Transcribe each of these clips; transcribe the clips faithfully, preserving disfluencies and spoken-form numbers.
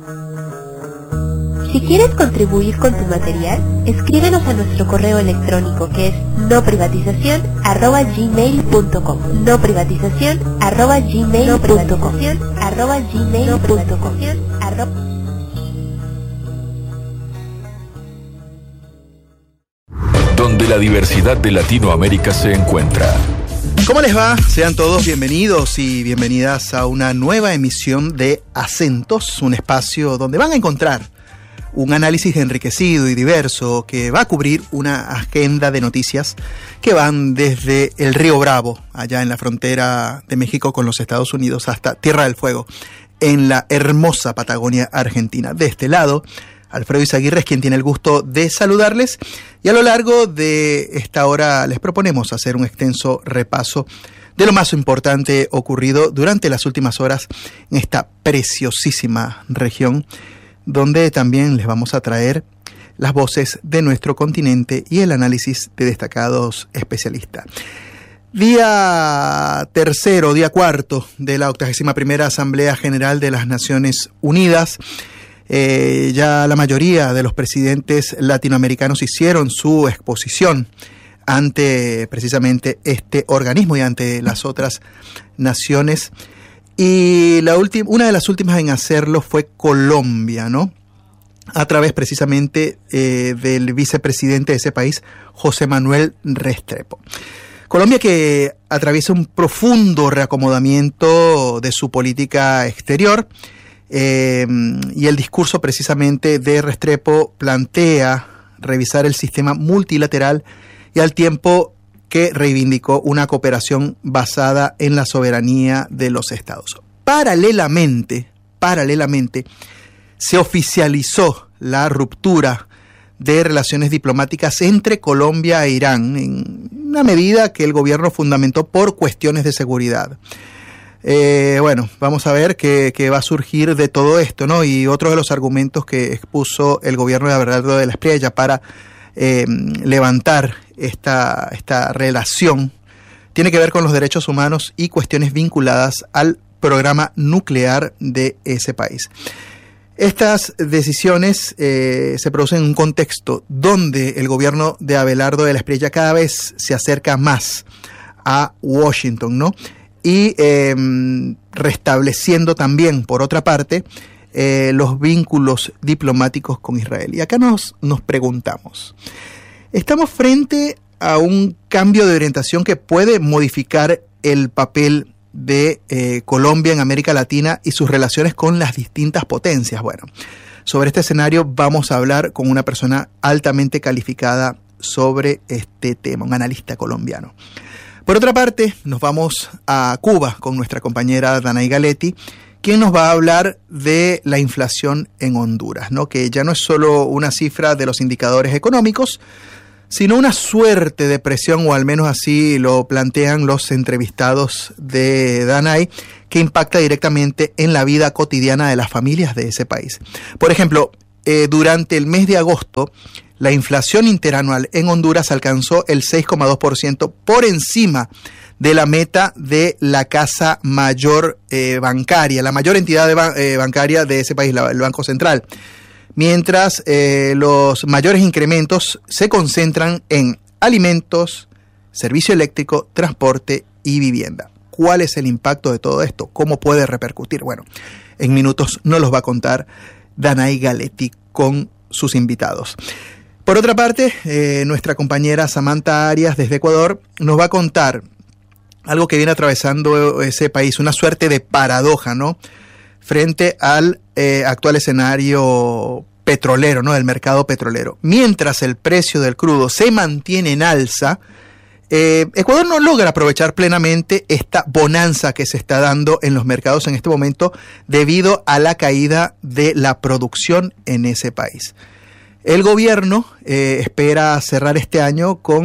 Si quieres contribuir con tu material, escríbenos a nuestro correo electrónico que es noprivatización arroba gmail punto com noprivatización arroba gmail punto com arroba gmail punto com Donde la diversidad de Latinoamérica se encuentra. ¿Cómo les va? Sean todos bienvenidos y bienvenidas a una nueva emisión de Acentos, un espacio donde van a encontrar un análisis enriquecido y diverso que va a cubrir una agenda de noticias que van desde el Río Bravo, allá en la frontera de México con los Estados Unidos, hasta Tierra del Fuego, en la hermosa Patagonia Argentina. De este lado, Alfredo Izaguirre es quien tiene el gusto de saludarles, y a lo largo de esta hora les proponemos hacer un extenso repaso de lo más importante ocurrido durante las últimas horas en esta preciosísima región, donde también les vamos a traer las voces de nuestro continente y el análisis de destacados especialistas. Día tercero, día cuarto de la octagésima primera Asamblea General de las Naciones Unidas. Eh, ya la mayoría de los presidentes latinoamericanos hicieron su exposición ante precisamente este organismo y ante las otras naciones. Y la última, una de las últimas en hacerlo fue Colombia, ¿no? A través precisamente eh, del vicepresidente de ese país, José Manuel Restrepo. Colombia, que atraviesa un profundo reacomodamiento de su política exterior, eh, y el discurso precisamente de Restrepo plantea revisar el sistema multilateral y al tiempo que reivindicó una cooperación basada en la soberanía de los estados. Paralelamente, paralelamente, se oficializó la ruptura de relaciones diplomáticas entre Colombia e Irán, en una medida que el gobierno fundamentó por cuestiones de seguridad. Eh, bueno, vamos a ver qué, qué va a surgir de todo esto, ¿no? Y otro de los argumentos que expuso el gobierno de Abelardo de la Espriella para Eh, levantar esta, esta relación tiene que ver con los derechos humanos y cuestiones vinculadas al programa nuclear de ese país. Estas decisiones eh, se producen en un contexto donde el gobierno de Abelardo de la Espriella cada vez se acerca más a Washington, ¿no? Y eh, restableciendo también, por otra parte, Eh, los vínculos diplomáticos con Israel. Y acá nos, nos preguntamos, ¿estamos frente a un cambio de orientación que puede modificar el papel de eh, Colombia en América Latina y sus relaciones con las distintas potencias? Bueno, sobre este escenario vamos a hablar con una persona altamente calificada sobre este tema, un analista colombiano. Por otra parte, nos vamos a Cuba con nuestra compañera Danay Galetti, quien nos va a hablar de la inflación en Honduras, ¿no? Que ya no es solo una cifra de los indicadores económicos, sino una suerte de presión, o al menos así lo plantean los entrevistados de Danay, que impacta directamente en la vida cotidiana de las familias de ese país. Por ejemplo, eh, durante el mes de agosto, la inflación interanual en Honduras alcanzó el seis coma dos por ciento, por encima de la meta de la Casa Mayor eh, Bancaria, la mayor entidad de ba- eh, bancaria de ese país, la, el Banco Central. Mientras eh, los mayores incrementos se concentran en alimentos, servicio eléctrico, transporte y vivienda. ¿Cuál es el impacto de todo esto? ¿Cómo puede repercutir? Bueno, en minutos nos los va a contar Danay Galetti con sus invitados. Por otra parte, eh, nuestra compañera Samantha Arias desde Ecuador nos va a contar algo que viene atravesando ese país, una suerte de paradoja, ¿no? Frente al eh, actual escenario petrolero, ¿no? Del mercado petrolero. Mientras el precio del crudo se mantiene en alza, eh, Ecuador no logra aprovechar plenamente esta bonanza que se está dando en los mercados en este momento debido a la caída de la producción en ese país. El gobierno eh, espera cerrar este año con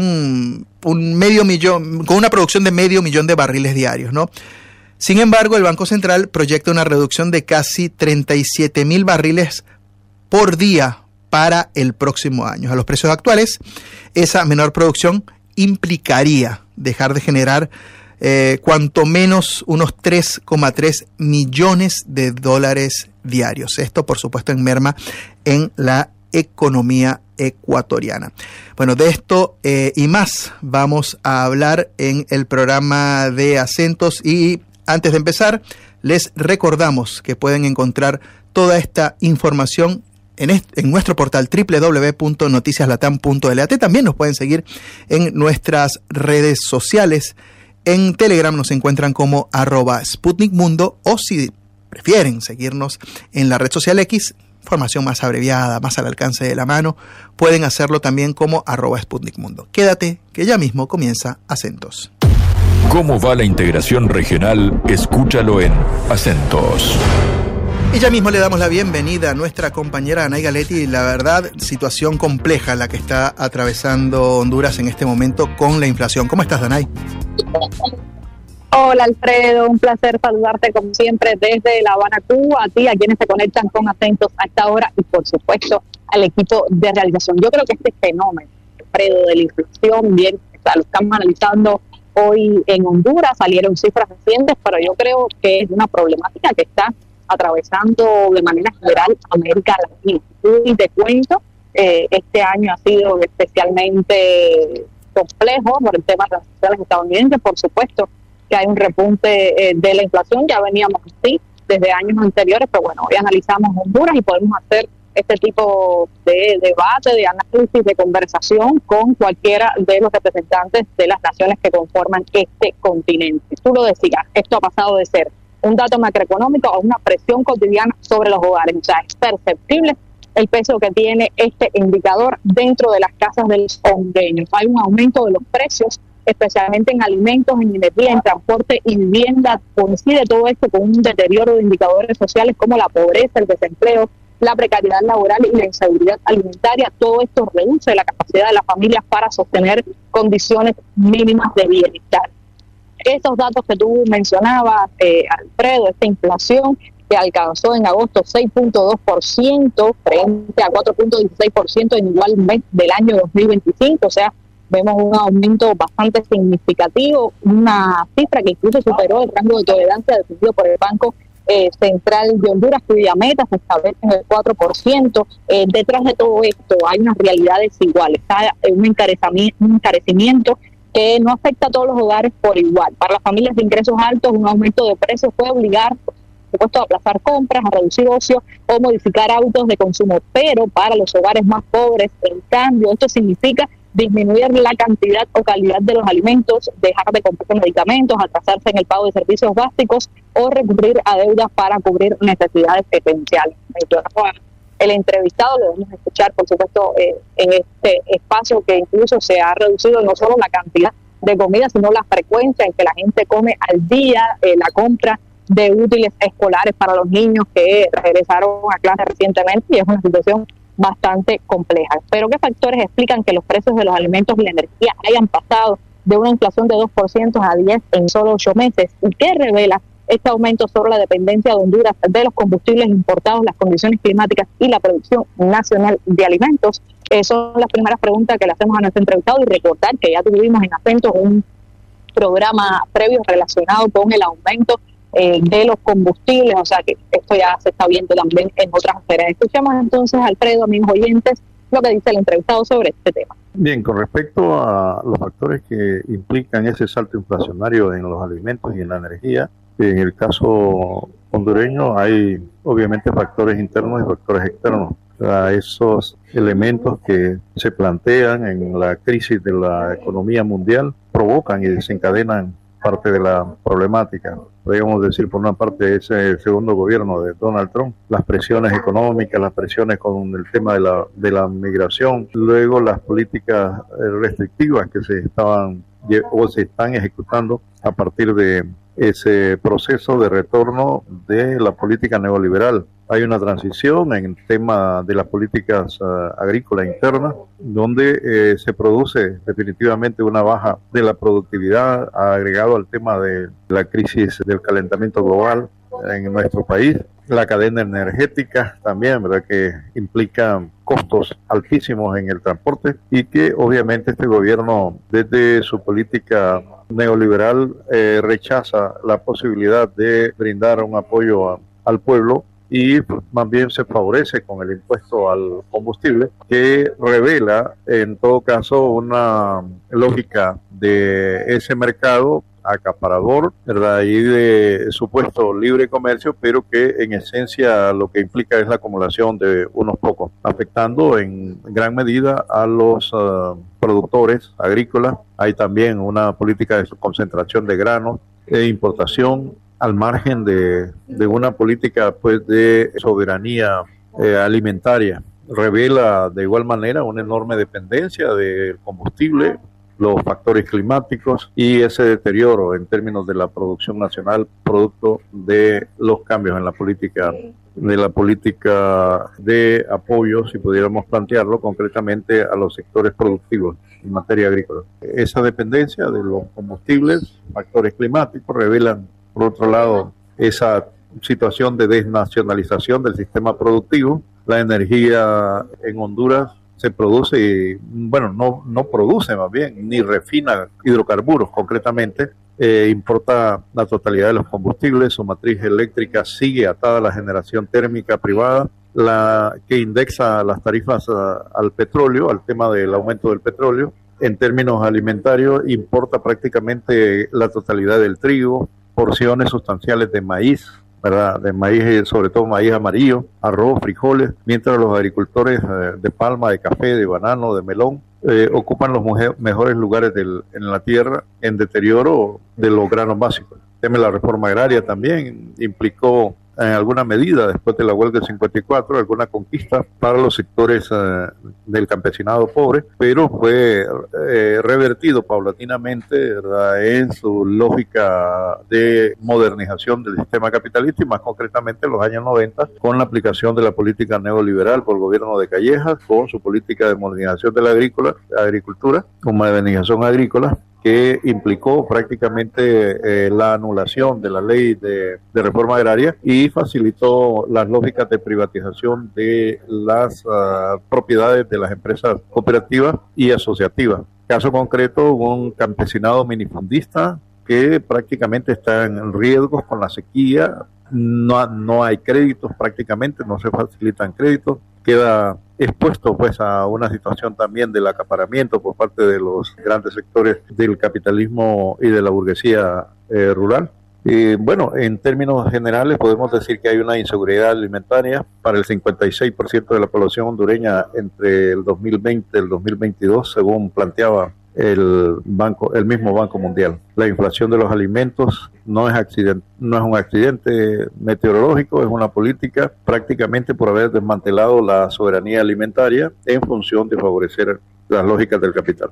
un medio millón, con una producción de medio millón de barriles diarios, ¿no? Sin embargo, el Banco Central proyecta una reducción de casi treinta y siete mil barriles por día para el próximo año. A los precios actuales, esa menor producción implicaría dejar de generar eh, cuanto menos unos tres coma tres millones de dólares diarios. Esto, por supuesto, en merma en la economía ecuatoriana. Bueno, de esto eh, y más vamos a hablar en el programa de Acentos, y antes de empezar les recordamos que pueden encontrar toda esta información en, este, en nuestro portal doble u doble u doble u punto noticias latam punto lat. También nos pueden seguir en nuestras redes sociales. En Telegram nos encuentran como arroba Sputnik Mundo, o si prefieren seguirnos en la red social X, información más abreviada, más al alcance de la mano, pueden hacerlo también como arroba Sputnik Mundo. Quédate, que ya mismo comienza Acentos. ¿Cómo va la integración regional? Escúchalo en Acentos. Y ya mismo le damos la bienvenida a nuestra compañera Anay Galetti. La verdad, situación compleja la que está atravesando Honduras en este momento con la inflación. ¿Cómo estás, Anay? Hola, Alfredo, un placer saludarte como siempre desde La Habana, Cuba, a ti, a quienes se conectan con Acentos a esta hora y por supuesto al equipo de realización. Yo creo que este fenómeno, Alfredo, de la inflación, bien, o sea, lo estamos analizando hoy en Honduras, salieron cifras recientes, pero yo creo que es una problemática que está atravesando de manera general América Latina. Y te cuento, eh, este año ha sido especialmente complejo por el tema de las transacciones estadounidenses, por supuesto que hay un repunte eh, de la inflación, ya veníamos así desde años anteriores, pero bueno, hoy analizamos Honduras y podemos hacer este tipo de debate, de análisis, de conversación con cualquiera de los representantes de las naciones que conforman este continente. Tú lo decías, esto ha pasado de ser un dato macroeconómico a una presión cotidiana sobre los hogares, o sea, es perceptible el peso que tiene este indicador dentro de las casas de los hondureños. Hay un aumento de los precios, especialmente en alimentos, en energía, en transporte y vivienda. Coincide todo esto con un deterioro de indicadores sociales como la pobreza, el desempleo, la precariedad laboral y la inseguridad alimentaria. Todo esto reduce la capacidad de las familias para sostener condiciones mínimas de bienestar. Estos datos que tú mencionabas, eh, Alfredo, esta inflación que alcanzó en agosto seis punto dos por ciento frente a cuatro punto dieciséis por ciento en igual mes del año dos mil veinticinco, o sea, vemos un aumento bastante significativo, una cifra que incluso superó el rango de tolerancia definido por el Banco eh, Central de Honduras, cuya meta se establece en el cuatro por ciento. Eh, detrás de todo esto hay unas realidades iguales, hay un encarecimiento, un encarecimiento que no afecta a todos los hogares por igual. Para las familias de ingresos altos, un aumento de precios puede obligar, por supuesto, a aplazar compras, a reducir ocio o modificar hábitos de consumo, pero para los hogares más pobres, en cambio, esto significa disminuir la cantidad o calidad de los alimentos, dejar de comprar medicamentos, atrasarse en el pago de servicios básicos o recurrir a deudas para cubrir necesidades esenciales. El entrevistado lo vamos a escuchar, por supuesto, eh, en este espacio que incluso se ha reducido no solo la cantidad de comida, sino la frecuencia en que la gente come al día, eh, la compra de útiles escolares para los niños que regresaron a clase recientemente, y es una situación bastante compleja. Pero ¿qué factores explican que los precios de los alimentos y la energía hayan pasado de una inflación de dos por ciento a diez por ciento en solo ocho meses? ¿Y qué revela este aumento sobre la dependencia de Honduras de los combustibles importados, las condiciones climáticas y la producción nacional de alimentos? Eh, son las primeras preguntas que le hacemos a nuestro entrevistado, y recordar que ya tuvimos en Acentos un programa previo relacionado con el aumento eh, de los combustibles, o sea que esto ya se está viendo también en otras esferas. Escuchamos entonces, Alfredo, amigos oyentes, lo que dice el entrevistado sobre este tema. Bien, con respecto a los factores que implican ese salto inflacionario en los alimentos y en la energía, en el caso hondureño hay obviamente factores internos y factores externos. A esos elementos que se plantean en la crisis de la economía mundial provocan y desencadenan parte de la problemática. Podríamos decir, por una parte, ese segundo gobierno de Donald Trump, las presiones económicas, las presiones con el tema de la, de la migración, luego las políticas restrictivas que se estaban o se están ejecutando a partir de ese proceso de retorno de la política neoliberal. Hay una transición en el tema de las políticas uh, agrícolas internas, donde eh, se produce definitivamente una baja de la productividad, agregado al tema de la crisis del calentamiento global en nuestro país. La cadena energética también, ¿verdad?, que implica costos altísimos en el transporte, y que obviamente este gobierno, desde su política neoliberal, eh, rechaza la posibilidad de brindar un apoyo a, al pueblo y más bien se favorece con el impuesto al combustible, que revela en todo caso una lógica de ese mercado acaparador, ¿verdad? Y de supuesto libre comercio, pero que en esencia lo que implica es la acumulación de unos pocos, afectando en gran medida a los uh, productores agrícolas. Hay también una política de concentración de granos e importación al margen de, de una política pues de soberanía eh, alimentaria. Revela de igual manera una enorme dependencia del combustible, los factores climáticos y ese deterioro en términos de la producción nacional producto de los cambios en la política de la política de apoyo, si pudiéramos plantearlo concretamente, a los sectores productivos en materia agrícola. Esa dependencia de los combustibles, factores climáticos, revelan por otro lado esa situación de desnacionalización del sistema productivo. La energía en Honduras se produce, y, bueno, no, no produce más bien, ni refina hidrocarburos concretamente, eh, importa la totalidad de los combustibles, su matriz eléctrica sigue atada a la generación térmica privada, la que indexa las tarifas a, al petróleo, al tema del aumento del petróleo. En términos alimentarios, importa prácticamente la totalidad del trigo, porciones sustanciales de maíz, ¿verdad? De maíz, sobre todo maíz amarillo, arroz, frijoles, mientras los agricultores eh, de palma, de café, de banano, de melón, eh, ocupan los mejores lugares del, en la tierra en deterioro de los granos básicos. El tema de la reforma agraria también implicó en alguna medida, después de la huelga del cincuenta y cuatro, alguna conquista para los sectores eh, del campesinado pobre, pero fue eh, revertido paulatinamente, ¿verdad?, en su lógica de modernización del sistema capitalista, y más concretamente en los años noventa, con la aplicación de la política neoliberal por el gobierno de Callejas, con su política de modernización de la agrícola, agricultura, con modernización agrícola, que implicó prácticamente eh, la anulación de la ley de, de reforma agraria y facilitó las lógicas de privatización de las uh, propiedades de las empresas cooperativas y asociativas. Caso concreto, un campesinado minifundista que prácticamente está en riesgos con la sequía, no, no hay créditos prácticamente, no se facilitan créditos, queda expuesto pues a una situación también del acaparamiento por parte de los grandes sectores del capitalismo y de la burguesía eh, rural. Y bueno, en términos generales podemos decir que hay una inseguridad alimentaria para el cincuenta y seis por ciento de la población hondureña entre el dos mil veinte y el dos mil veintidós, según planteaba el banco, el mismo Banco Mundial. La inflación de los alimentos no es accidente, no es un accidente meteorológico, es una política prácticamente por haber desmantelado la soberanía alimentaria en función de favorecer las lógicas del capital.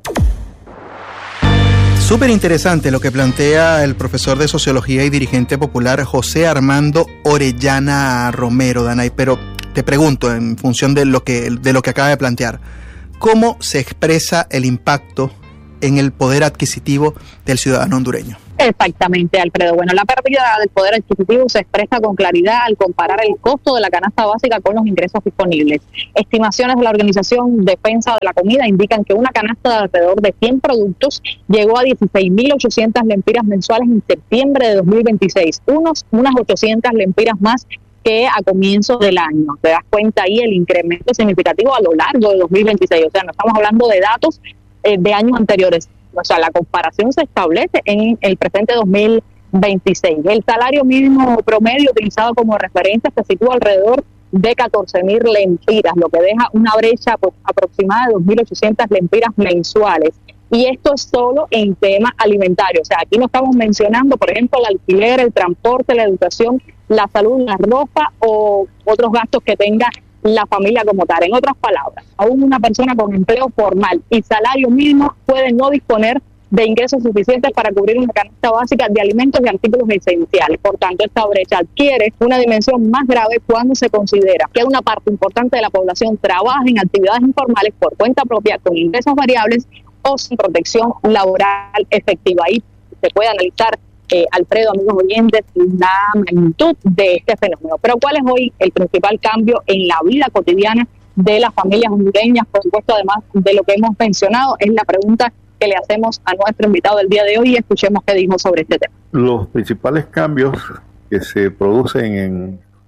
Súper interesante lo que plantea el profesor de Sociología y dirigente popular José Armando Orellana Romero, Danay, pero te pregunto, en función de lo que, de lo que acaba de plantear, ¿cómo se expresa el impacto en el poder adquisitivo del ciudadano hondureño? Exactamente, Alfredo. Bueno, la pérdida del poder adquisitivo se expresa con claridad al comparar el costo de la canasta básica con los ingresos disponibles. Estimaciones de la Organización Defensa de la Comida indican que una canasta de alrededor de cien productos llegó a dieciséis mil ochocientas lempiras mensuales en septiembre de dos mil veintiséis, unos, unas ochocientas lempiras más que a comienzos del año. Te das cuenta ahí el incremento significativo a lo largo de dos mil veintiséis. O sea, no estamos hablando de datos eh, de años anteriores. O sea, la comparación se establece en el presente dos mil veintiséis. El salario mínimo promedio utilizado como referencia se sitúa alrededor de catorce mil lempiras, lo que deja una brecha pues, aproximada de dos mil ochocientas lempiras mensuales. Y esto es solo en tema alimentario. O sea, aquí no estamos mencionando, por ejemplo, el alquiler, el transporte, la educación, la salud, la ropa o otros gastos que tenga la familia como tal. En otras palabras, aún una persona con empleo formal y salario mínimo puede no disponer de ingresos suficientes para cubrir una canasta básica de alimentos y artículos esenciales. Por tanto, esta brecha adquiere una dimensión más grave cuando se considera que una parte importante de la población trabaja en actividades informales por cuenta propia con ingresos variables o sin protección laboral efectiva. Ahí se puede analizar, Eh, Alfredo, amigos oyentes, la magnitud de este fenómeno. Pero ¿cuál es hoy el principal cambio en la vida cotidiana de las familias hondureñas? Por supuesto, además de lo que hemos mencionado, es la pregunta que le hacemos a nuestro invitado del día de hoy y escuchemos qué dijo sobre este tema. Los principales cambios que se producen en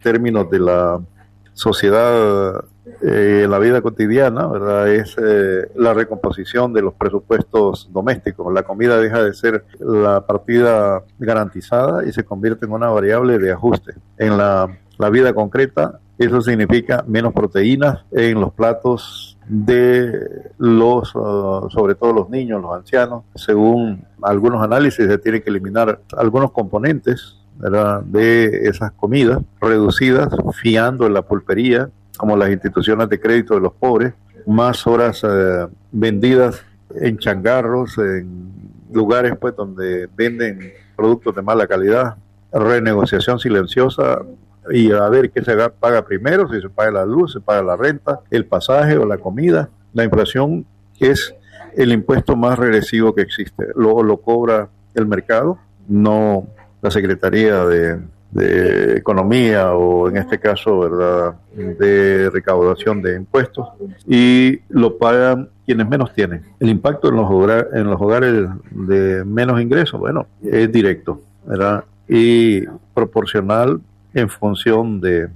términos de la sociedad, eh, en la vida cotidiana, ¿verdad? Es eh, la recomposición de los presupuestos domésticos. La comida deja de ser la partida garantizada y se convierte en una variable de ajuste. En la, la vida concreta, eso significa menos proteínas en los platos de los, uh, sobre todo los niños, los ancianos. Según algunos análisis, se tienen que eliminar algunos componentes, ¿verdad?, de esas comidas reducidas, fiando en la pulpería, como las instituciones de crédito de los pobres, más horas eh, vendidas en changarros, en lugares pues donde venden productos de mala calidad, renegociación silenciosa y a ver qué se paga primero, si se paga la luz, se paga la renta, el pasaje o la comida. La inflación es el impuesto más regresivo que existe, luego lo cobra el mercado, no la Secretaría de, de Economía o en este caso, ¿verdad?, de recaudación de impuestos, y lo pagan quienes menos tienen. El impacto en los hogares, en los hogares de menos ingresos, bueno, es directo, ¿verdad?, y proporcional en función de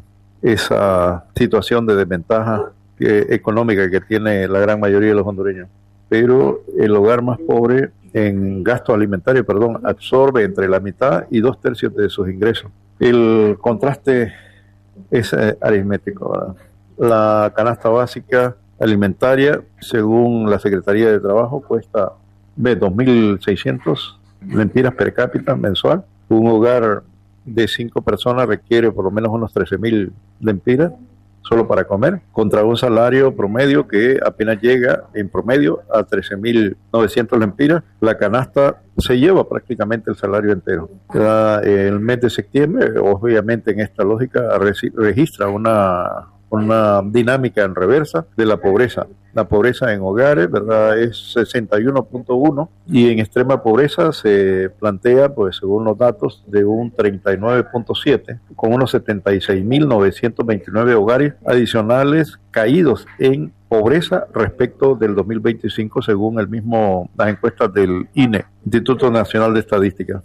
esa situación de desventaja eh, económica que tiene la gran mayoría de los hondureños. Pero el hogar más pobre en gasto alimentario, perdón, absorbe entre la mitad y dos tercios de sus ingresos. El contraste es eh, aritmético, ¿verdad? La canasta básica alimentaria, según la Secretaría de Trabajo, cuesta dos mil seiscientos lempiras per cápita mensual. Un hogar de cinco personas requiere por lo menos unos trece mil lempiras solo para comer, contra un salario promedio que apenas llega en promedio a trece mil novecientos lempiras. La canasta se lleva prácticamente el salario entero. El mes de septiembre, obviamente en esta lógica, registra una, una dinámica en reversa de la pobreza. La pobreza en hogares, ¿verdad?, es sesenta y uno punto uno y en extrema pobreza se plantea, pues según los datos, de un treinta y nueve punto siete, con unos setenta y seis mil novecientos veintinueve hogares adicionales caídos en pobreza respecto del dos mil veinticinco, según el mismo las encuestas del I N E, Instituto Nacional de Estadística.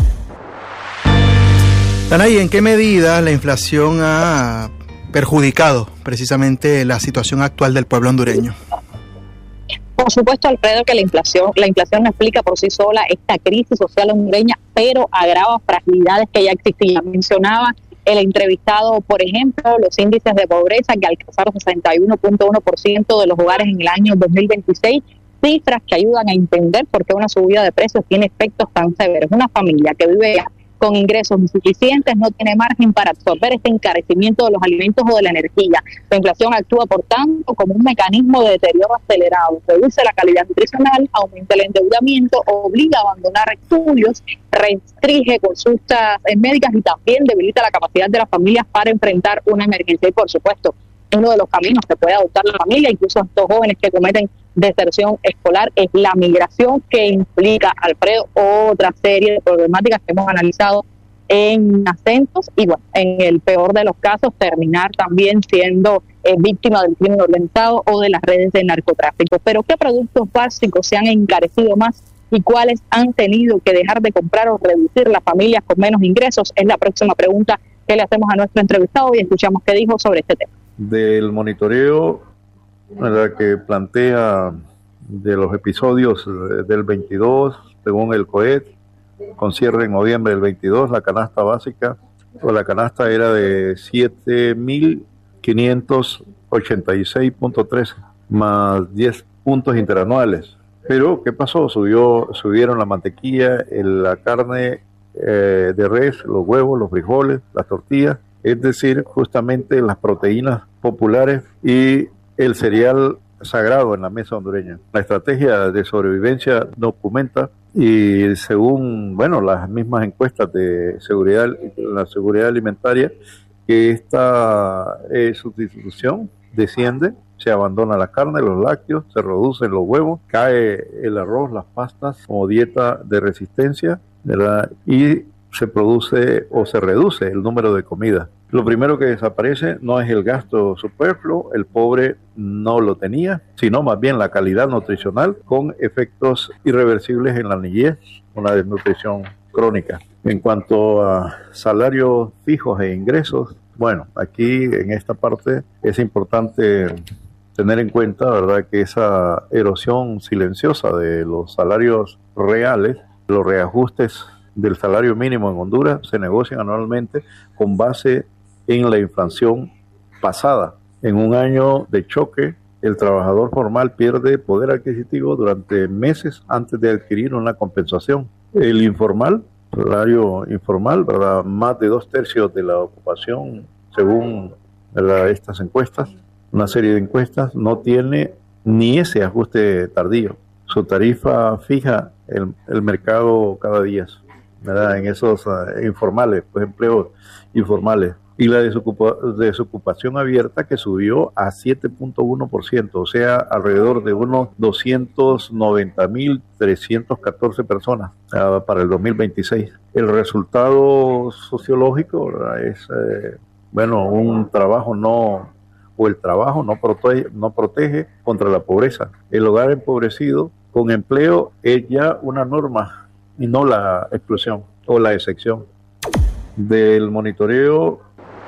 Danay, ¿en qué medida la inflación ha perjudicado precisamente la situación actual del pueblo hondureño? Por supuesto, Alfredo, que la inflación, la inflación no explica por sí sola esta crisis social hondureña, pero agrava fragilidades que ya existían. Mencionaba el entrevistado, por ejemplo, los índices de pobreza que alcanzaron sesenta y uno punto uno por ciento de los hogares en el año dos mil veintiséis, cifras que ayudan a entender por qué una subida de precios tiene efectos tan severos. Una familia que vive con ingresos insuficientes no tiene margen para absorber este encarecimiento de los alimentos o de la energía. La inflación actúa, por tanto, como un mecanismo de deterioro acelerado. Reduce la calidad nutricional, aumenta el endeudamiento, obliga a abandonar estudios, restringe consultas médicas y también debilita la capacidad de las familias para enfrentar una emergencia. Y, por supuesto, uno de los caminos que puede adoptar la familia, incluso estos jóvenes que cometen deserción escolar, es la migración, que implica, Alfredo, otra serie de problemáticas que hemos analizado en acentos y, bueno, en el peor de los casos, terminar también siendo eh, víctima del crimen organizado o de las redes de narcotráfico. Pero ¿qué productos básicos se han encarecido más y cuáles han tenido que dejar de comprar o reducir las familias con menos ingresos? Es la próxima pregunta que le hacemos a nuestro entrevistado y escuchamos qué dijo sobre este tema. Del monitoreo, ¿verdad?, que plantea de los episodios del veintidós, según el COET, con cierre en noviembre del veintidós, la canasta básica o la canasta era de siete mil quinientos ochenta y seis punto tres más diez puntos interanuales. Pero ¿qué pasó? Subió, subieron la mantequilla, el, la carne eh, de res, los huevos, los frijoles, las tortillas, es decir, justamente las proteínas populares y el cereal sagrado en la mesa hondureña. La estrategia de sobrevivencia documenta, y según, bueno, las mismas encuestas de seguridad, la seguridad alimentaria, que esta eh, sustitución desciende, se abandona la carne, los lácteos, se reducen los huevos, cae el arroz, las pastas como dieta de resistencia, ¿verdad?, y se produce o se reduce el número de comidas. Lo primero que desaparece no es el gasto superfluo, el pobre no lo tenía, sino más bien la calidad nutricional, con efectos irreversibles en la niñez, una desnutrición crónica. En cuanto a salarios fijos e ingresos, Bueno, aquí en esta parte es importante tener en cuenta, ¿verdad?, que esa erosión silenciosa de los salarios reales, los reajustes del salario mínimo en Honduras se negocian anualmente con base en la inflación pasada. En un año de choque, el trabajador formal pierde poder adquisitivo durante meses antes de adquirir una compensación. El informal, salario informal, ¿verdad?, más de dos tercios de la ocupación, según, ¿verdad?, estas encuestas, una serie de encuestas, no tiene ni ese ajuste tardío. Su tarifa fija el, el mercado cada día, ¿verdad?, en esos uh, informales, pues empleos informales. Y la desocupa, desocupación abierta, que subió a siete punto uno por ciento, o sea, alrededor de unos doscientos noventa mil trescientas catorce personas uh, para el dos mil veintiséis. El resultado sociológico, ¿verdad?, es, eh, bueno, un trabajo no... o el trabajo no protege, no protege contra la pobreza. El hogar empobrecido con empleo es ya una norma y no la exclusión o la excepción. Del monitoreo.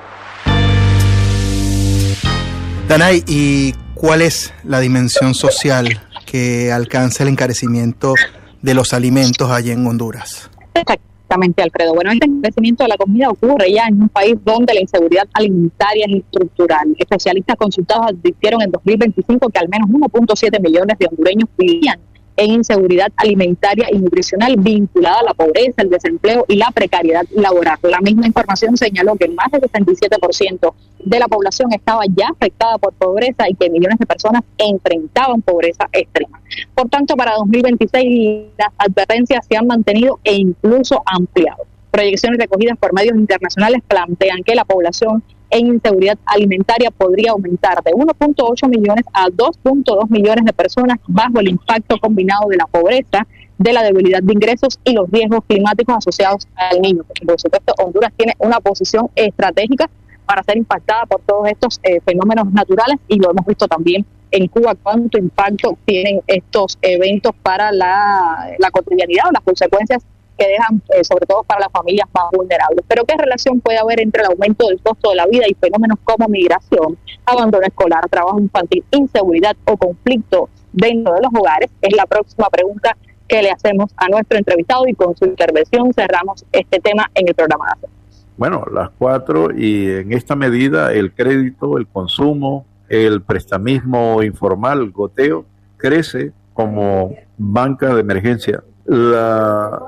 Danay, ¿y cuál es la dimensión social que alcanza el encarecimiento de los alimentos allá en Honduras? Exactamente, Alfredo. Bueno, este encarecimiento de la comida ocurre ya en un país donde la inseguridad alimentaria es estructural. Especialistas consultados advirtieron en dos mil veinticinco que al menos uno punto siete millones de hondureños vivían en inseguridad alimentaria y nutricional vinculada a la pobreza, el desempleo y la precariedad laboral. La misma información señaló que más del sesenta y siete por ciento de la población estaba ya afectada por pobreza y que millones de personas enfrentaban pobreza extrema. Por tanto, para dos mil veintiséis las advertencias se han mantenido e incluso ampliado. Proyecciones recogidas por medios internacionales plantean que la población en inseguridad alimentaria podría aumentar de uno punto ocho millones a dos punto dos millones de personas bajo el impacto combinado de la pobreza, de la debilidad de ingresos y los riesgos climáticos asociados al niño. Por supuesto, Honduras tiene una posición estratégica para ser impactada por todos estos eh, fenómenos naturales, y lo hemos visto también en Cuba, cuánto impacto tienen estos eventos para la, la cotidianidad o las consecuencias que dejan, eh, sobre todo para las familias más vulnerables. Pero ¿qué relación puede haber entre el aumento del costo de la vida y fenómenos como migración, abandono escolar, trabajo infantil, inseguridad o conflicto dentro de los hogares? Es la próxima pregunta que le hacemos a nuestro entrevistado, y con su intervención cerramos este tema en el programa de hoy. Bueno, las cuatro, y en esta medida el crédito, el consumo, el prestamismo informal, goteo, crece como banca de emergencia. La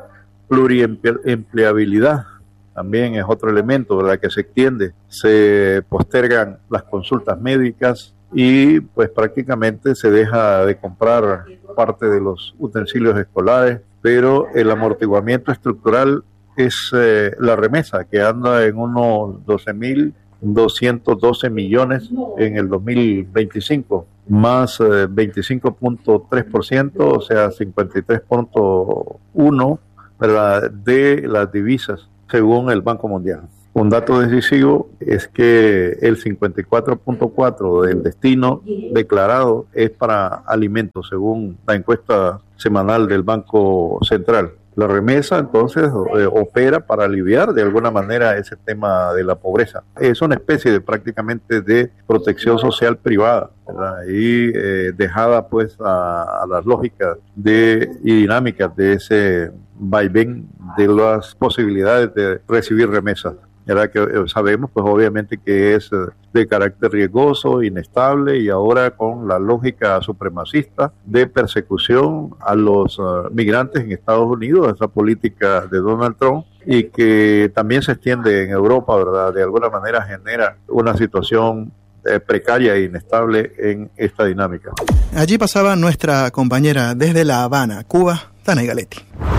pluriempleabilidad también es otro elemento, ¿verdad?, que se extiende. Se postergan las consultas médicas y pues prácticamente se deja de comprar parte de los utensilios escolares, pero el amortiguamiento estructural es eh, la remesa, que anda en unos doce mil doscientos doce millones en el dos mil veinticinco, más eh, veinticinco punto tres por ciento, o sea, cincuenta y tres punto uno por ciento, ¿verdad?, de las divisas, según el Banco Mundial. Un dato decisivo es que el cincuenta y cuatro punto cuatro por ciento del destino declarado es para alimentos, según la encuesta semanal del Banco Central. La remesa, entonces, eh, opera para aliviar de alguna manera ese tema de la pobreza. Es una especie de prácticamente de protección social privada, ¿verdad?, y eh, dejada pues a, a las lógicas de, y dinámicas de ese vaivén de las posibilidades de recibir remesas. ¿Verdad? Que sabemos pues obviamente que es de carácter riesgoso, inestable, y ahora con la lógica supremacista de persecución a los uh, migrantes en Estados Unidos, esa política de Donald Trump, y que también se extiende en Europa, ¿verdad?, de alguna manera genera una situación eh, precaria e inestable en esta dinámica. Allí pasaba nuestra compañera desde La Habana, Cuba, Danay Galetti.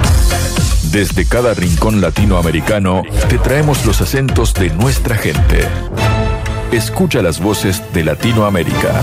Desde cada rincón latinoamericano te traemos los acentos de nuestra gente. Escucha las voces de Latinoamérica.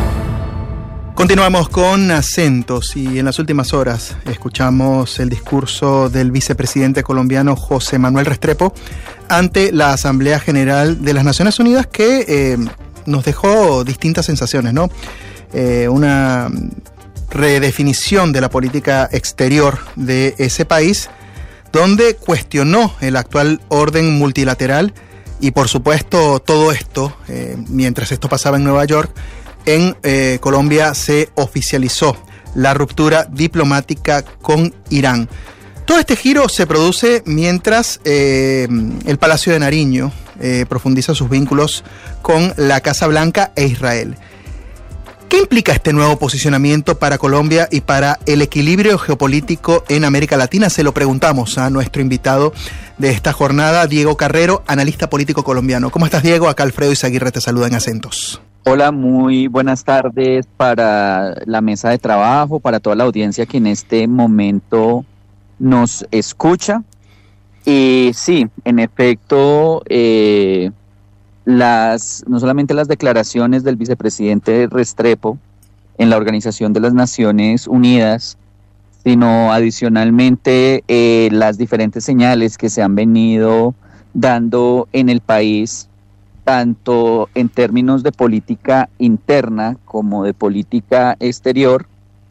Continuamos con acentos, y en las últimas horas escuchamos el discurso del vicepresidente colombiano José Manuel Restrepo ante la Asamblea General de las Naciones Unidas, que eh, nos dejó distintas sensaciones, ¿no? Eh, una redefinición de la política exterior de ese país, donde cuestionó el actual orden multilateral Y por supuesto, todo esto, eh, mientras esto pasaba en Nueva York, en eh, Colombia se oficializó la ruptura diplomática con Irán. Todo este giro se produce mientras eh, el Palacio de Nariño eh, profundiza sus vínculos con la Casa Blanca e Israel. ¿Qué implica este nuevo posicionamiento para Colombia y para el equilibrio geopolítico en América Latina? Se lo preguntamos a nuestro invitado de esta jornada, Diego Carrero, analista político colombiano. ¿Cómo estás, Diego? Acá Alfredo Izaguirre te saluda en Acentos. Hola, muy buenas tardes para la mesa de trabajo, para toda la audiencia que en este momento nos escucha. Y sí, en efecto, eh, las no solamente las declaraciones del vicepresidente Restrepo en la Organización de las Naciones Unidas, sino adicionalmente eh, las diferentes señales que se han venido dando en el país, tanto en términos de política interna como de política exterior,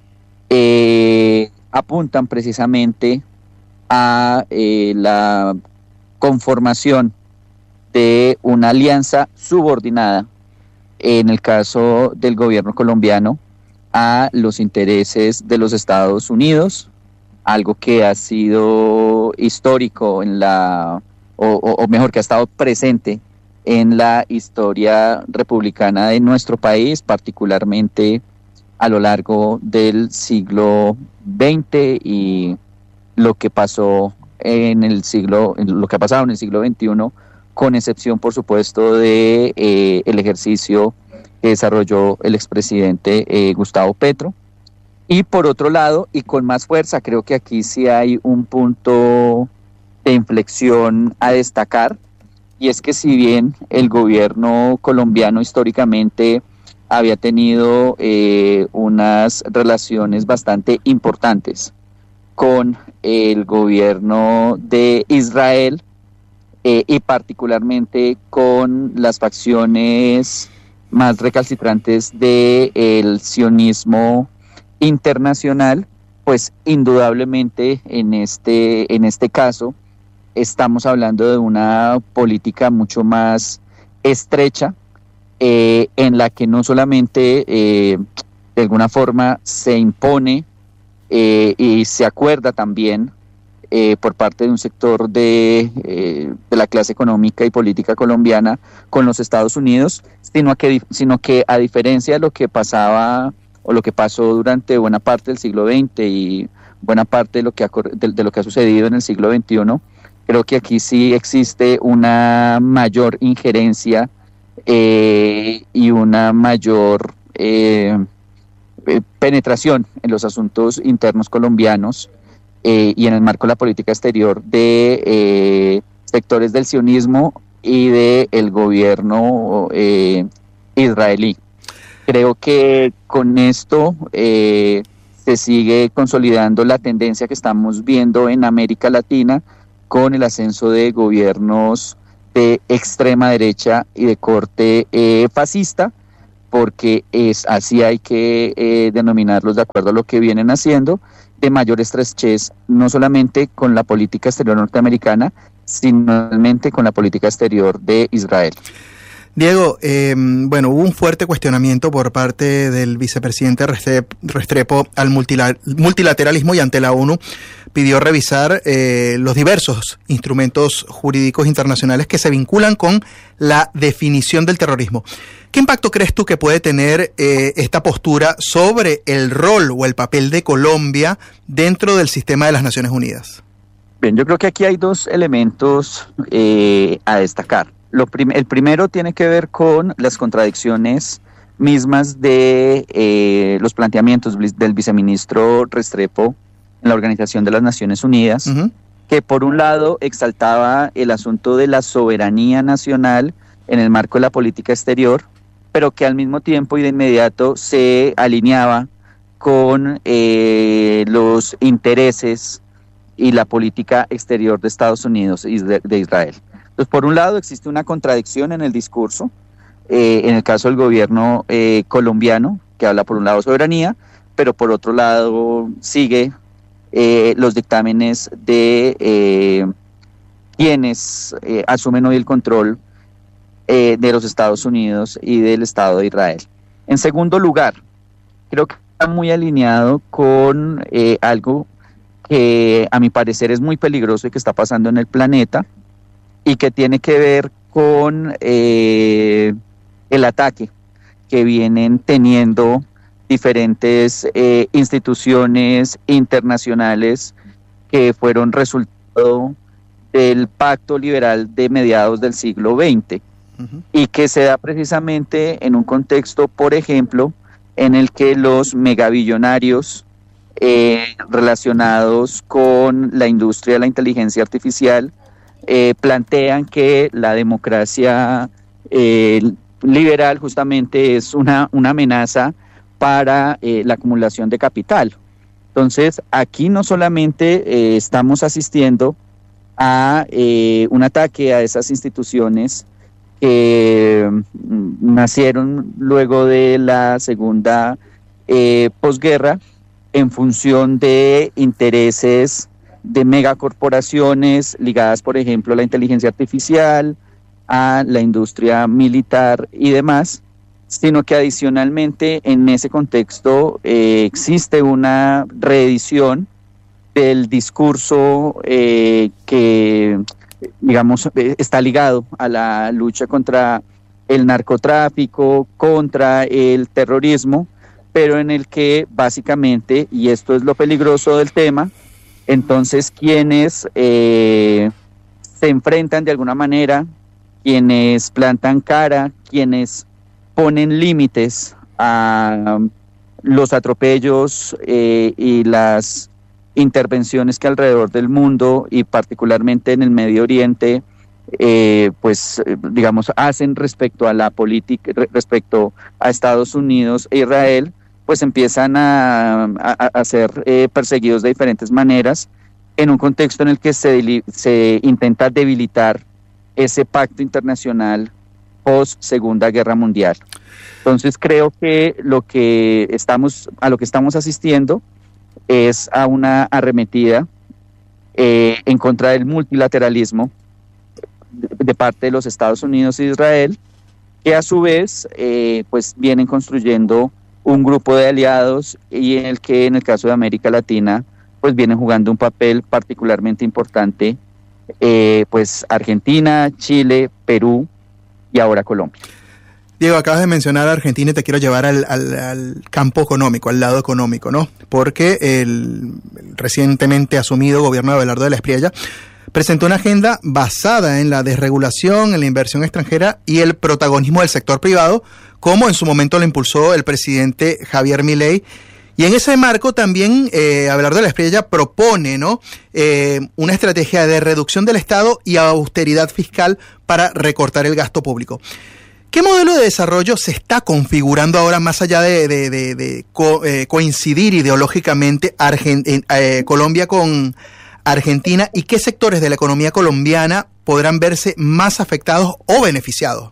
eh, apuntan precisamente a eh, la conformación de una alianza subordinada, en el caso del gobierno colombiano, a los intereses de los Estados Unidos, algo que ha sido histórico en la, o, o, o mejor, que ha estado presente en la historia republicana de nuestro país, particularmente a lo largo del siglo veinte y lo que pasó en el siglo, lo que ha pasado en el siglo veintiuno, con excepción, por supuesto, de eh, el ejercicio que desarrolló el expresidente eh, Gustavo Petro. Y por otro lado, y con más fuerza, creo que aquí sí hay un punto de inflexión a destacar, y es que si bien el gobierno colombiano históricamente había tenido eh, unas relaciones bastante importantes con el gobierno de Israel, eh, y particularmente con las facciones más recalcitrantes del sionismo internacional, pues indudablemente en este, en este caso estamos hablando de una política mucho más estrecha, eh, en la que no solamente eh, de alguna forma se impone eh, y se acuerda también eh, por parte de un sector de, eh, de la clase económica y política colombiana con los Estados Unidos, sino que, sino que a diferencia de lo que pasaba o lo que pasó durante buena parte del siglo veinte y buena parte de lo que ha, de, de lo que ha sucedido en el siglo veintiuno, creo que aquí sí existe una mayor injerencia eh, y una mayor eh, penetración en los asuntos internos colombianos eh, y en el marco de la política exterior de eh, sectores del sionismo y del gobierno eh, israelí. Creo que con esto eh, se sigue consolidando la tendencia que estamos viendo en América Latina con el ascenso de gobiernos de extrema derecha y de corte eh, fascista, porque es así hay que eh, denominarlos de acuerdo a lo que vienen haciendo, de mayor estrechez no solamente con la política exterior norteamericana, sino realmente con la política exterior de Israel. Diego, eh, bueno, hubo un fuerte cuestionamiento por parte del vicepresidente Restrepo al multilateralismo y ante la ONU pidió revisar eh, los diversos instrumentos jurídicos internacionales que se vinculan con la definición del terrorismo. ¿Qué impacto crees tú que puede tener eh, esta postura sobre el rol o el papel de Colombia dentro del sistema de las Naciones Unidas? Bien, yo creo que aquí hay dos elementos eh, a destacar. Lo prim- el primero tiene que ver con las contradicciones mismas de eh, los planteamientos del viceministro Restrepo en la Organización de las Naciones Unidas, uh-huh. que por un lado exaltaba el asunto de la soberanía nacional en el marco de la política exterior, pero que al mismo tiempo y de inmediato se alineaba con eh, los intereses y la política exterior de Estados Unidos y de, de Israel. Entonces, por un lado, existe una contradicción en el discurso, eh, en el caso del gobierno eh, colombiano, que habla por un lado soberanía, pero por otro lado sigue eh, los dictámenes de eh, quienes eh, asumen hoy el control eh, de los Estados Unidos y del Estado de Israel. En segundo lugar, creo que está muy alineado con eh, algo que a mi parecer es muy peligroso y que está pasando en el planeta y que tiene que ver con eh, el ataque que vienen teniendo diferentes eh, instituciones internacionales que fueron resultado del pacto liberal de mediados del siglo veinte, uh-huh. y que se da precisamente en un contexto, por ejemplo, en el que los megabillonarios eh, relacionados con la industria de la inteligencia artificial eh, plantean que la democracia eh, liberal justamente es una, una amenaza para eh, la acumulación de capital. Entonces, aquí no solamente eh, estamos asistiendo a eh, un ataque a esas instituciones que mm, nacieron luego de la segunda eh, posguerra en función de intereses de megacorporaciones ligadas, por ejemplo, a la inteligencia artificial, a la industria militar y demás, sino que adicionalmente en ese contexto eh, existe una reedición del discurso eh, que, digamos, está ligado a la lucha contra el narcotráfico, contra el terrorismo, pero en el que básicamente, y esto es lo peligroso del tema, entonces quienes eh, se enfrentan de alguna manera, quienes plantan cara, quienes ponen límites a los atropellos eh, y las intervenciones que alrededor del mundo y particularmente en el Medio Oriente, eh, pues digamos, hacen respecto a la política, respecto a Estados Unidos e Israel, pues empiezan a, a, a ser eh, perseguidos de diferentes maneras en un contexto en el que se, se intenta debilitar ese pacto internacional post Segunda Guerra Mundial. Entonces creo que lo que estamos, a lo que estamos asistiendo es a una arremetida eh, en contra del multilateralismo de, de parte de los Estados Unidos e Israel, que a su vez eh, pues vienen construyendo un grupo de aliados y en el que en el caso de América Latina pues vienen jugando un papel particularmente importante eh, pues Argentina, Chile, Perú y ahora Colombia. Diego, acabas de mencionar a Argentina y te quiero llevar al, al, al campo económico, al lado económico, ¿no? Porque el, el recientemente asumido gobierno de Abelardo de la Espriella presentó una agenda basada en la desregulación, en la inversión extranjera y el protagonismo del sector privado, como en su momento lo impulsó el presidente Javier Milei. Y en ese marco también eh, Abelardo de la Espriella propone, ¿no?, eh, una estrategia de reducción del Estado y austeridad fiscal para recortar el gasto público. ¿Qué modelo de desarrollo se está configurando ahora más allá de, de, de, de co, eh, coincidir ideológicamente Argent, eh, Colombia con Argentina, y qué sectores de la economía colombiana podrán verse más afectados o beneficiados?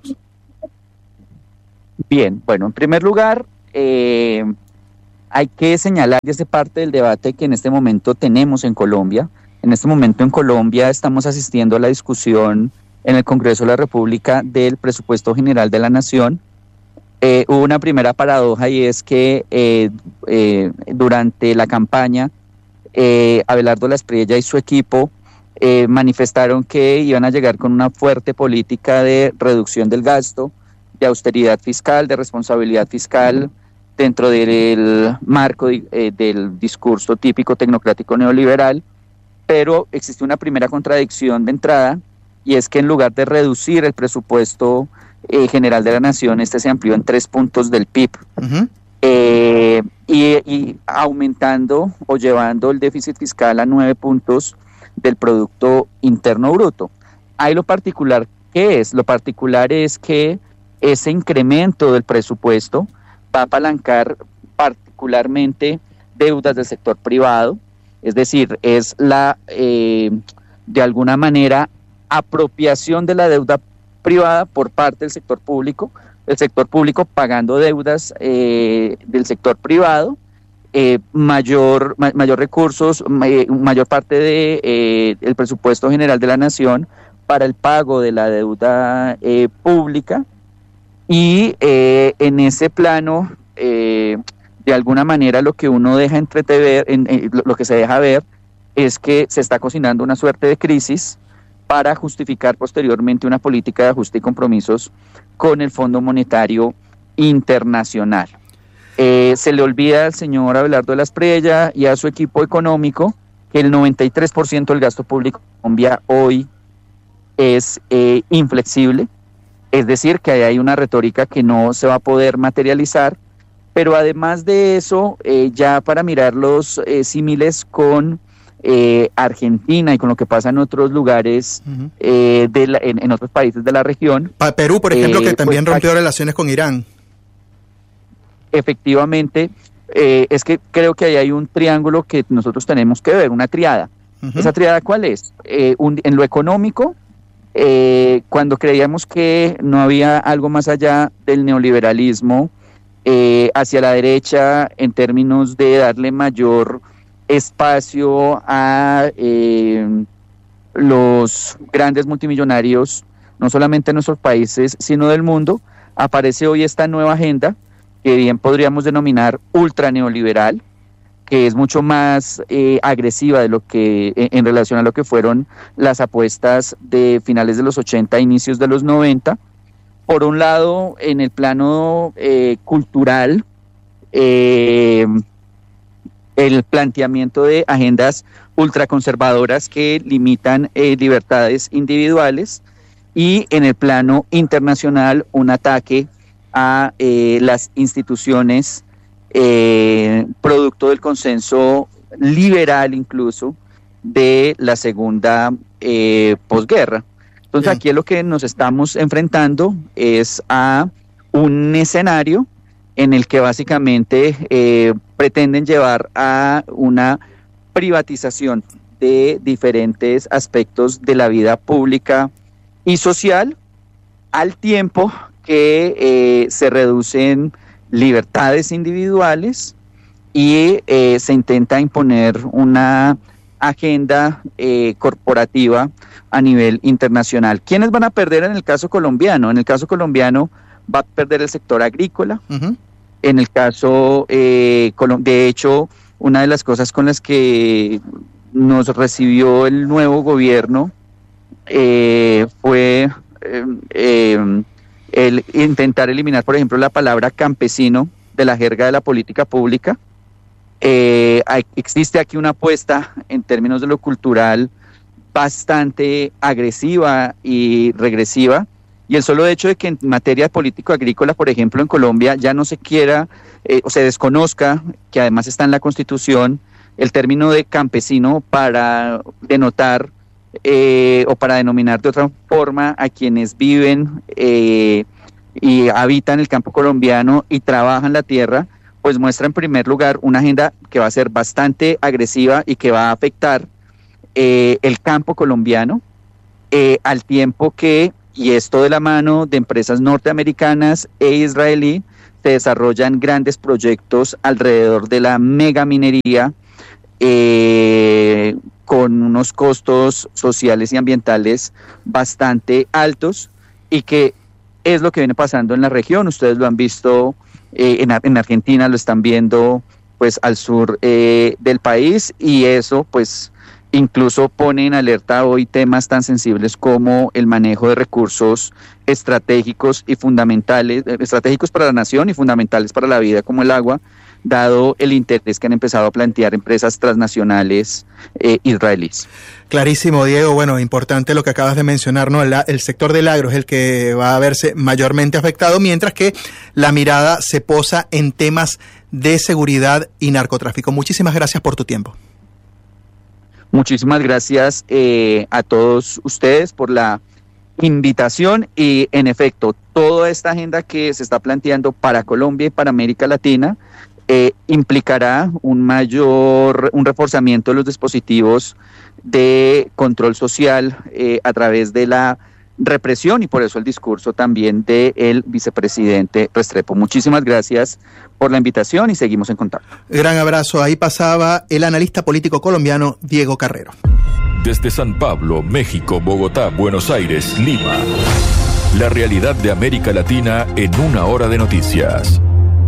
Bien, bueno, en primer lugar, eh, hay que señalar, y es parte del debate que en este momento tenemos en Colombia. En este momento en Colombia estamos asistiendo a la discusión en el Congreso de la República del Presupuesto General de la Nación. Eh, hubo una primera paradoja, y es que eh, eh, durante la campaña eh, Abelardo de la Espriella y su equipo eh, manifestaron que iban a llegar con una fuerte política de reducción del gasto, de austeridad fiscal, de responsabilidad fiscal dentro del marco eh, del discurso típico tecnocrático neoliberal, pero existe una primera contradicción de entrada, y es que en lugar de reducir el presupuesto eh, general de la nación, este se amplió en tres puntos del P I B, uh-huh. eh, y, y aumentando o llevando el déficit fiscal a nueve puntos del Producto Interno Bruto. Hay lo particular, ¿qué es? Lo particular es que ese incremento del presupuesto va a apalancar particularmente deudas del sector privado, es decir, es la, eh, de alguna manera, apropiación de la deuda privada por parte del sector público, el sector público pagando deudas eh, del sector privado, eh, mayor, ma- mayor recursos, ma- mayor parte de, eh, el presupuesto general de la nación para el pago de la deuda eh, pública, y eh, en ese plano, eh, de alguna manera lo que uno deja entrever, en, en, lo que se deja ver es que se está cocinando una suerte de crisis para justificar posteriormente una política de ajuste y compromisos con el Fondo Monetario Internacional. Eh, se le olvida al señor Abelardo de la Espriella y a su equipo económico que el noventa y tres por ciento del gasto público en Colombia hoy es eh, inflexible, es decir, que hay una retórica que no se va a poder materializar, pero además de eso, eh, ya para mirar los eh, símiles con eh, Argentina y con lo que pasa en otros lugares, uh-huh. eh, de la, en, en otros países de la región. Pa- Perú, por ejemplo, eh, que también pues, rompió relaciones con Irán. Efectivamente, eh, es que creo que ahí hay un triángulo que nosotros tenemos que ver, una triada. Uh-huh. ¿Esa triada cuál es? Eh, un, en lo económico, eh, cuando creíamos que no había algo más allá del neoliberalismo, eh, hacia la derecha, en términos de darle mayor espacio a eh, los grandes multimillonarios, no solamente en nuestros países, sino del mundo, aparece hoy esta nueva agenda, que bien podríamos denominar ultra neoliberal, que es mucho más eh, agresiva de lo que en, en relación a lo que fueron las apuestas de finales de los ochenta, inicios de los noventa. Por un lado, en el plano eh, cultural, eh, el planteamiento de agendas ultraconservadoras que limitan eh, libertades individuales, y en el plano internacional un ataque a eh, las instituciones, eh, producto del consenso liberal incluso de la segunda eh, posguerra. Entonces Bien. Aquí lo que nos estamos enfrentando es a un escenario en el que básicamente eh, pretenden llevar a una privatización de diferentes aspectos de la vida pública y social, al tiempo que eh, se reducen libertades individuales y eh, se intenta imponer una agenda eh, corporativa a nivel internacional. ¿Quiénes van a perder en el caso colombiano? En el caso colombiano va a perder el sector agrícola. Uh-huh. En el caso, eh, de hecho, una de las cosas con las que nos recibió el nuevo gobierno eh, fue eh, eh, el intentar eliminar, por ejemplo, la palabra campesino de la jerga de la política pública. Eh, hay, existe aquí una apuesta en términos de lo cultural bastante agresiva y regresiva, y el solo hecho de que en materia político-agrícola, por ejemplo, en Colombia ya no se quiera eh, o se desconozca, que además está en la Constitución, el término de campesino para denotar eh, o para denominar de otra forma a quienes viven eh, y habitan el campo colombiano y trabajan la tierra, pues muestra en primer lugar una agenda que va a ser bastante agresiva y que va a afectar eh, el campo colombiano, eh, al tiempo que, y esto de la mano de empresas norteamericanas e israelí, se desarrollan grandes proyectos alrededor de la megaminería, eh, con unos costos sociales y ambientales bastante altos, y que es lo que viene pasando en la región. Ustedes lo han visto eh, en, en Argentina, lo están viendo pues al sur eh, del país, y eso pues incluso pone en alerta hoy temas tan sensibles como el manejo de recursos estratégicos y fundamentales, estratégicos para la nación y fundamentales para la vida, como el agua, dado el interés que han empezado a plantear empresas transnacionales eh, israelíes. Clarísimo, Diego. Bueno, importante lo que acabas de mencionar, ¿no? El, el sector del agro es el que va a verse mayormente afectado, mientras que la mirada se posa en temas de seguridad y narcotráfico. Muchísimas gracias por tu tiempo. Muchísimas gracias eh, a todos ustedes por la invitación, y en efecto, toda esta agenda que se está planteando para Colombia y para América Latina eh, implicará un mayor, un reforzamiento de los dispositivos de control social eh, a través de la represión, y por eso el discurso también del vicepresidente Restrepo. Muchísimas gracias por la invitación y seguimos en contacto. Gran abrazo. Ahí pasaba el analista político colombiano Diego Carrero. Desde San Pablo, México, Bogotá, Buenos Aires, Lima. La realidad de América Latina en una hora de noticias.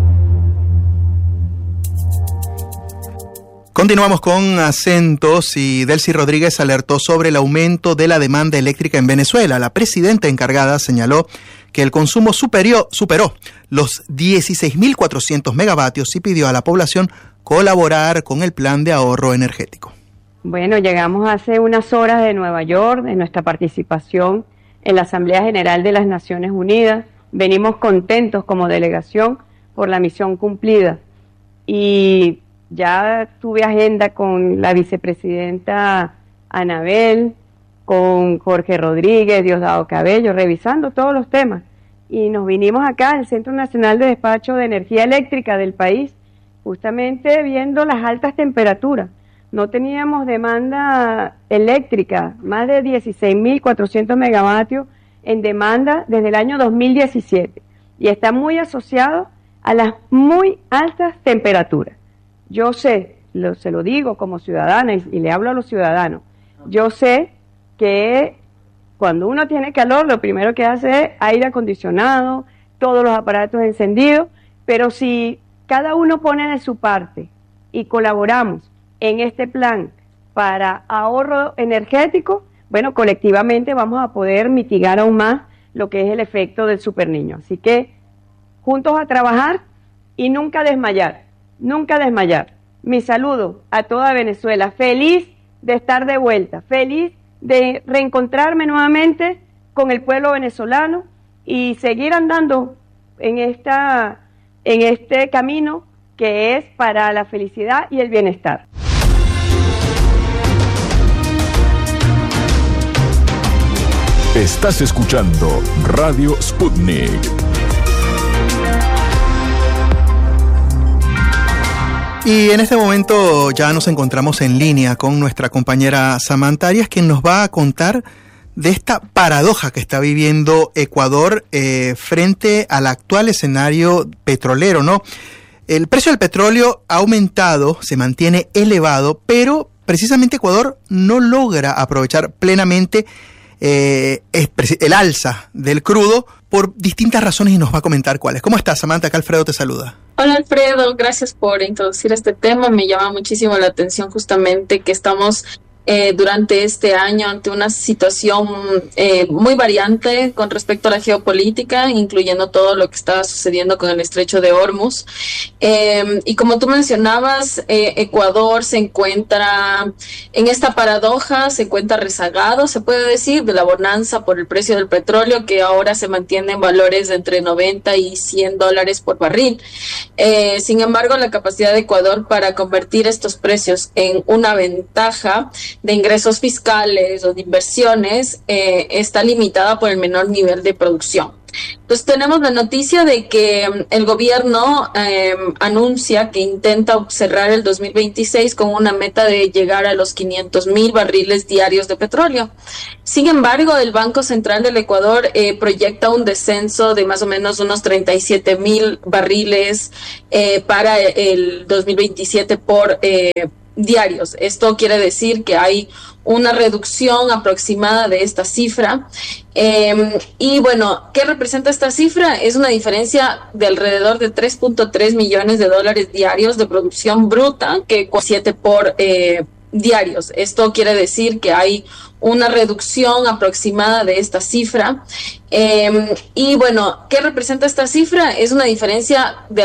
Continuamos con acentos y Delcy Rodríguez alertó sobre el aumento de la demanda eléctrica en Venezuela. La presidenta encargada señaló que el consumo superior, superó los dieciséis mil cuatrocientos megavatios y pidió a la población colaborar con el plan de ahorro energético. Bueno, llegamos hace unas horas de Nueva York, de nuestra participación en la Asamblea General de las Naciones Unidas. Venimos contentos como delegación por la misión cumplida y ya tuve agenda con la vicepresidenta Anabel, con Jorge Rodríguez, Diosdado Cabello, revisando todos los temas. Y nos vinimos acá al Centro Nacional de Despacho de Energía Eléctrica del país, justamente viendo las altas temperaturas. No teníamos demanda eléctrica, más de dieciséis mil cuatrocientos megavatios en demanda desde el año dos mil diecisiete. Y está muy asociado a las muy altas temperaturas. Yo sé, lo, se lo digo como ciudadana y, y le hablo a los ciudadanos, yo sé que cuando uno tiene calor lo primero que hace es aire acondicionado, todos los aparatos encendidos, pero si cada uno pone de su parte y colaboramos en este plan para ahorro energético, bueno, colectivamente vamos a poder mitigar aún más lo que es el efecto del superniño. Así que juntos a trabajar y nunca desmayar. Nunca desmayar. Mi saludo a toda Venezuela. Feliz de estar de vuelta. Feliz de reencontrarme nuevamente con el pueblo venezolano y seguir andando en esta, en este camino que es para la felicidad y el bienestar. Estás escuchando Radio Sputnik. Y en este momento ya nos encontramos en línea con nuestra compañera Samantha Arias, quien nos va a contar de esta paradoja que está viviendo Ecuador eh, frente al actual escenario petrolero, ¿no? El precio del petróleo ha aumentado, se mantiene elevado, pero precisamente Ecuador no logra aprovechar plenamente eh, el alza del crudo por distintas razones y nos va a comentar cuáles. ¿Cómo estás, Samantha? Acá Alfredo te saluda. Hola Alfredo, gracias por introducir este tema. Me llama muchísimo la atención justamente que estamos eh, durante este año ante una situación eh, muy variante con respecto a la geopolítica, incluyendo todo lo que está sucediendo con el estrecho de Hormuz. Eh, y como tú mencionabas, eh, Ecuador se encuentra en esta paradoja, se encuentra rezagado, se puede decir, de la bonanza por el precio del petróleo, que ahora se mantiene en valores de entre noventa y cien dólares por barril. Eh, sin embargo, la capacidad de Ecuador para convertir estos precios en una ventaja de ingresos fiscales o de inversiones eh, está limitada por el menor nivel de producción. Entonces tenemos la noticia de que el gobierno eh, anuncia que intenta cerrar el dos mil veintiséis con una meta de llegar a los quinientos mil barriles diarios de petróleo. Sin embargo, el Banco Central del Ecuador eh, proyecta un descenso de más o menos unos treinta y siete mil barriles eh, para el dos mil veintisiete por eh, diarios. Esto quiere decir que hay una reducción aproximada de esta cifra. Eh, y bueno, ¿qué representa esta cifra? Es una diferencia de alrededor de tres punto tres millones de dólares diarios de producción bruta, que con siete por eh, diarios. Esto quiere decir que hay una reducción aproximada de esta cifra. Eh, y bueno, ¿qué representa esta cifra? Es una diferencia de